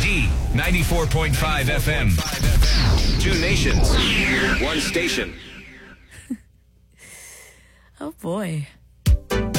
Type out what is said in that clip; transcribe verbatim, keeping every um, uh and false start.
G ninety-four point five F M. Two nations, one station. Oh boy.